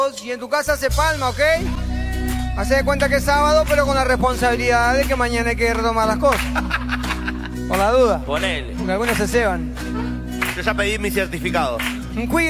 Y en tu casa se palma, ¿ok? Hace de cuenta que es sábado, pero con la responsabilidad de que mañana hay que retomar las cosas. Por la duda. Ponele. Porque algunos se ceban. Yo ya pedí mi certificado. Cuide